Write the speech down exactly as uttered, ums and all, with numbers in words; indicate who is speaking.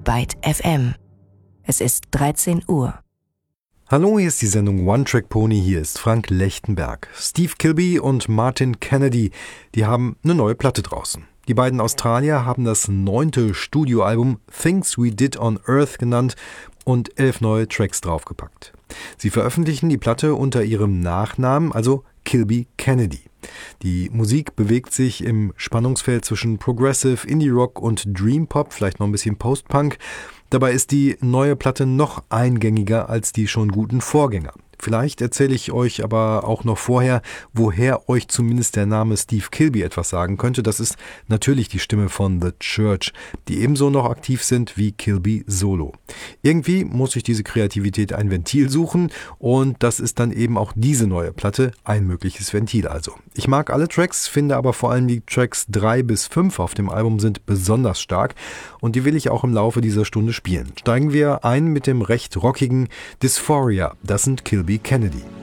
Speaker 1: Byte F M. Es ist dreizehn Uhr.
Speaker 2: Hallo, hier ist die Sendung One Track Pony, hier ist Frank Lechtenberg. Steve Kilbey und Martin Kennedy, die haben eine neue Platte draußen. Die beiden Australier haben das neunte Studioalbum Things We Did on Earth genannt und elf neue Tracks draufgepackt. Sie veröffentlichen die Platte unter ihrem Nachnamen, also Kilbey Kennedy. Die Musik bewegt sich im Spannungsfeld zwischen Progressive, Indie-Rock und Dream-Pop, vielleicht noch ein bisschen Post-Punk. Dabei ist die neue Platte noch eingängiger als die schon guten Vorgänger. Vielleicht erzähle ich euch aber auch noch vorher, woher euch zumindest der Name Steve Kilbey etwas sagen könnte. Das ist natürlich die Stimme von The Church, die ebenso noch aktiv sind wie Kilbey solo. Irgendwie muss sich diese Kreativität ein Ventil suchen und das ist dann eben auch diese neue Platte, ein mögliches Ventil also. Ich mag alle Tracks, finde aber vor allem die Tracks drei bis fünf auf dem Album sind besonders stark und die will ich auch im Laufe dieser Stunde spielen. Steigen wir ein mit dem recht rockigen Dysphoria, das sind Kilbey Kennedy.